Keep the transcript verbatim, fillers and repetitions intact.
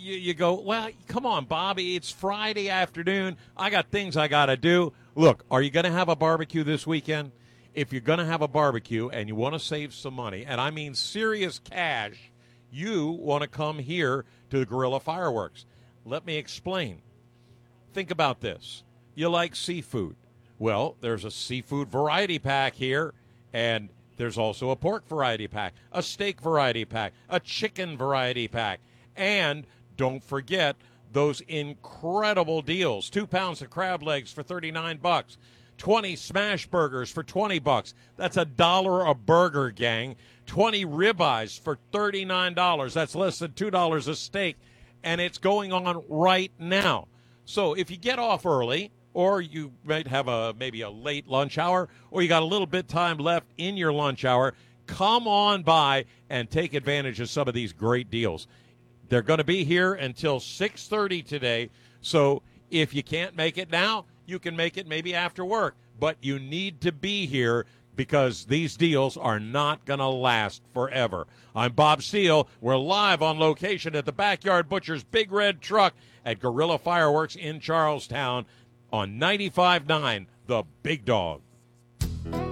you, you go, well, come on, Bobby, it's Friday afternoon. I got things I got to do. Look, are you going to have a barbecue this weekend? If you're going to have a barbecue and you want to save some money, and I mean serious cash, you want to come here to the Gorilla Fireworks. Let me explain. Think about this. You like seafood. Well, there's a seafood variety pack here, and there's also a pork variety pack, a steak variety pack, a chicken variety pack, and don't forget those incredible deals. Two pounds of crab legs for thirty-nine bucks. twenty smash burgers for twenty bucks. That's a dollar a burger, gang. twenty ribeyes for thirty-nine dollars. That's less than two dollars a steak, and it's going on right now. So if you get off early, or you might have a maybe a late lunch hour, or you got a little bit time left in your lunch hour, come on by and take advantage of some of these great deals. They're going to be here until six thirty today, so if you can't make it now, you can make it maybe after work. But you need to be here because these deals are not going to last forever. I'm Bob Steele. We're live on location at the Backyard Butcher's Big Red Truck at Gorilla Fireworks in Charlestown on ninety-five point nine The Big Dog.